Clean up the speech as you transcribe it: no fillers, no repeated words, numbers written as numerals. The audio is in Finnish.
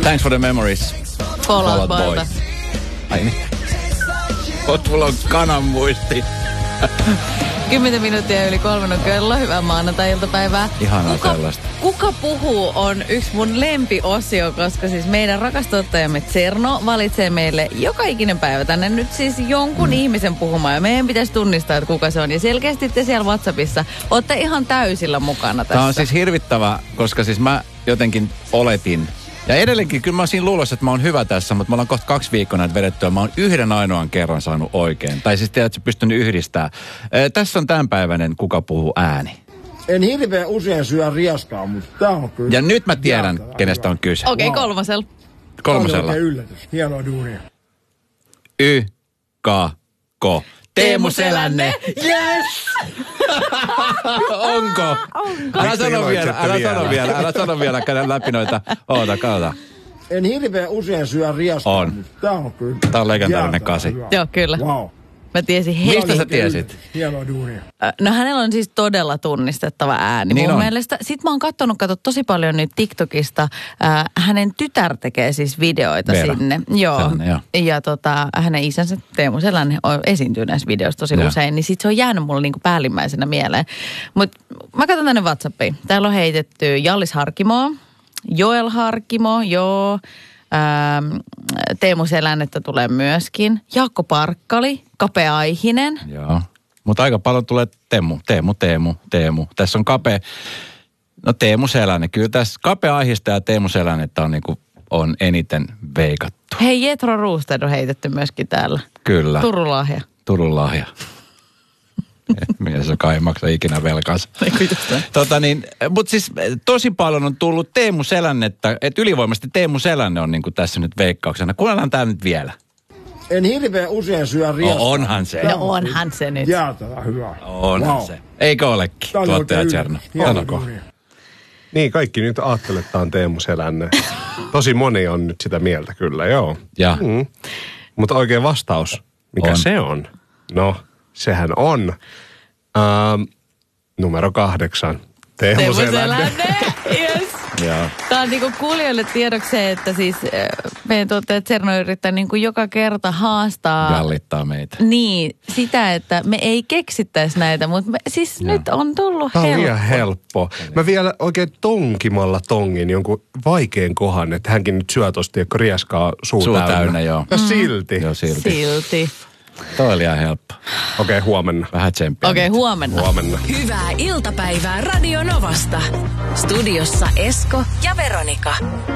Thanks for the memories. Fall Out Boylta. Ai niin. Mulla on kananmuisti. 10 minuuttia yli 3 kello. Hyvää maanantai-iltapäivää. Ihanaa sellaista. Kuka puhuu on yksi mun lempiosio, koska siis meidän rakas tuottajamme Tserno valitsee meille joka ikinen päivä tänne nyt siis jonkun ihmisen puhumaan. Ja meidän pitäisi tunnistaa, että kuka se on. Ja selkeästi te siellä WhatsAppissa olette ihan täysillä mukana tässä. Tämä on siis hirvittävä, koska siis mä jotenkin oletin. Ja edelleenkin, kyllä mä siinä luulossa, että mä oon hyvä tässä, mutta mä oon kohta 2 viikkoa näitä vedettyä. Mä oon yhden ainoan kerran saanut oikein. Tai siis tiedät, että pystynyt yhdistämään. Tässä on tämänpäiväinen Kuka puhuu ääni. En hirveän usein syö rieskaa, mutta tää on kyllä. Ja nyt mä tiedän, kenestä on kyse. Okei, kolmosella. Kolmosella. Oikein yllätys. Hienoa duunia. Y-K-K. Teemu Selänne. Yes! Onko? Älä sano vielä, käydä läpi noita. Oota. En hirveän usein syö rieskaa. On. Tää on kyllä. Tää on legendaarinen 8. Joo, kyllä. Wow. Mä tiesin heti. Mistä sä tiesit? Hienoa duunia. No hänellä on siis todella tunnistettava ääni niin mun on. mielestä. Sitten mä oon katsonut tosi paljon nyt TikTokista. Hänen tytär tekee siis videoita Vera. sinne. Joo. Selänne, joo. Ja hänen isänsä Teemu Selänne esiintyy näissä videoissa tosi usein. Niin sit se on jäänyt mulle niinku päällimmäisenä mieleen. Mut mä katson tänne WhatsAppiin. Täällä on heitetty Jallis Harkimoa, Joel Harkimo, joo. Teemu Selännettä tulee myöskin. Jaakko Parkkali, Kapea Aihinen. Joo. Mutta aika paljon tulee Teemu. Tässä on Teemu Selänne. Kyllä tässä Kapea Aihista ja Teemu Selännettä on niinku on eniten veikattu. Hei, Jetro Roosted on heitetty myöskin täällä. Kyllä. Turun lahja. Mies joka ei maksa ikinä velkansa. Mutta siis tosi paljon on tullut Teemu Selännettä, että ylivoimaisesti Teemu Selänne on niinku tässä nyt veikkauksena. Kuunnellaan tää nyt vielä. En hirveän usein syö rieskaa. Onhan se. No onhan se nyt. Jäätävä hyvä. Onhan se. Eikö olekin, tuottaja Tserno? Hienoa. Niin, kaikki nyt ajattelee, että on Teemu Selänne. Tosi moni on nyt sitä mieltä kyllä, joo. Ja. Mutta oikein vastaus, mikä on. se on? No, sehän on numero 8. Teemu Selänne. Yes. Joo. Tämä on niinku kuulijoille tiedokseen, että siis meidän tuottaja Tserno yrittää niinku joka kerta haastaa. Jallittaa meitä. Niin, sitä, että me ei keksittäisi näitä, mutta siis nyt on tullut Tämä on helppo. liian helppo. Mä vielä oikein tonkimalla tongin jonkun vaikean kohan, että hänkin nyt syö tosta, joka rieskaa suu täynnä. Joo. Ja silti. Joo, Silti. Toi oli ihan helppo. Okei, huomenna. Vähän tsemppiä. Okei, huomenna. Hyvää iltapäivää Radio Novasta. Studiossa Esko ja Veronika.